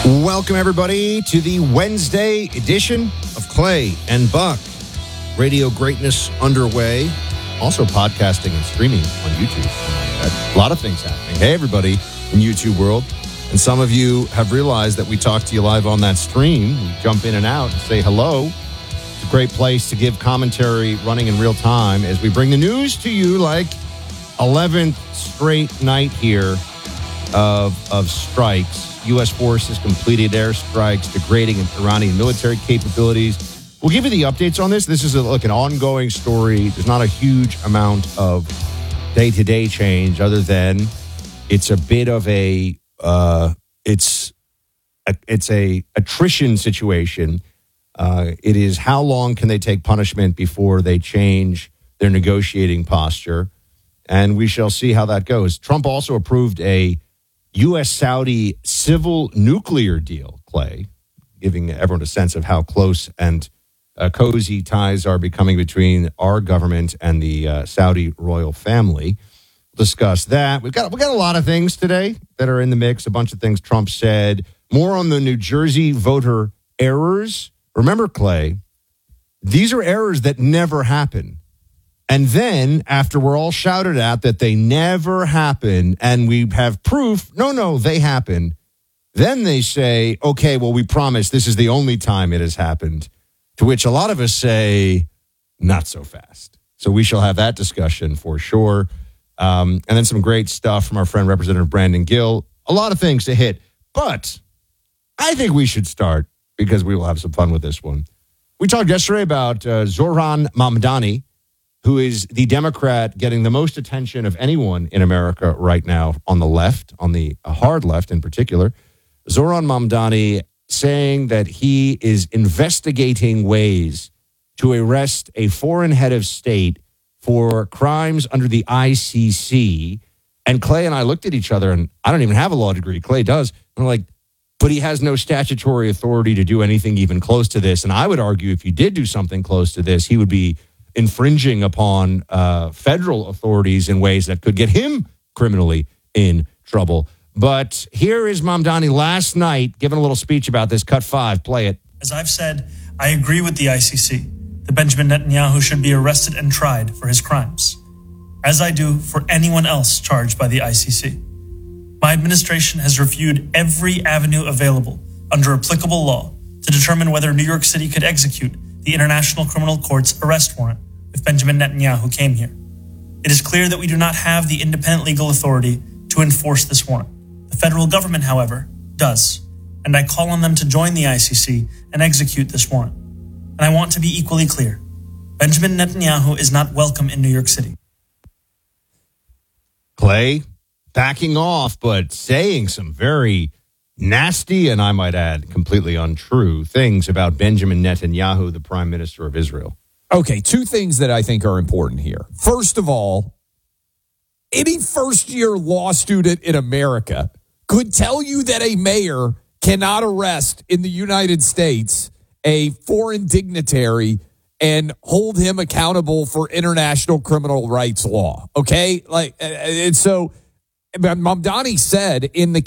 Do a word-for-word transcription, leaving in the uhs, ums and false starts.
Welcome, everybody, to the Wednesday edition of Clay and Buck. Radio greatness underway. Also podcasting and streaming on YouTube. A lot of things happening. Hey, everybody in YouTube world. And some of you have realized that we talk to you live on that stream. We jump in and out and say hello. It's a great place to give commentary running in real time as we bring the news to you like eleventh straight night here of, of strikes. U S forces completed airstrikes, degrading Iranian military capabilities. We'll give you the updates on this. This is a, like an ongoing story. There's not a huge amount of day-to-day change other than it's a bit of a uh, it's a, it's a attrition situation. Uh, it is how long can they take punishment before they change their negotiating posture, and we shall see how that goes. Trump also approved a U S-Saudi civil nuclear deal, Clay, giving everyone a sense of how close and uh, cozy ties are becoming between our government and the uh, Saudi royal family. We'll discuss that. We've got we got a lot of things today that are in the mix, a bunch of things Trump said. More on the New Jersey voter errors. Remember, Clay, these are errors that never happen. And then, after we're all shouted at that they never happen, and we have proof, no, no, they happen, then they say, okay, well, we promise this is the only time it has happened, to which a lot of us say, not so fast. So we shall have that discussion for sure. Um, and then some great stuff from our friend, Representative Brandon Gill. A lot of things to hit. But I think we should start, because we will have some fun with this one. We talked yesterday about uh, Zohran Mamdani, who is the Democrat getting the most attention of anyone in America right now on the left, on the hard left in particular. Zohran Mamdani saying that he is investigating ways to arrest a foreign head of state for crimes under the I C C. And Clay and I looked at each other, and I don't even have a law degree. Clay does. And we're like, but he has no statutory authority to do anything even close to this. And I would argue if he did do something close to this, he would be infringing upon uh, federal authorities in ways that could get him criminally in trouble. But here is Mamdani last night giving a little speech about this. Cut five, play it. As I've said, I agree with the I C C that Benjamin Netanyahu should be arrested and tried for his crimes, as I do for anyone else charged by the I C C. My administration has reviewed every avenue available under applicable law to determine whether New York City could execute the International Criminal Court's arrest warrant if Benjamin Netanyahu came here. It is clear that we do not have the independent legal authority to enforce this warrant. The federal government, however, does, and I call on them to join the I C C and execute this warrant. And I want to be equally clear. Benjamin Netanyahu is not welcome in New York City. Clay, backing off, but saying some very nasty, and I might add, completely untrue things about Benjamin Netanyahu, the Prime Minister of Israel. Okay, two things that I think are important here. First of all, any first-year law student in America could tell you that a mayor cannot arrest in the United States a foreign dignitary and hold him accountable for international criminal rights law. Okay? Like, and so Mamdani said in the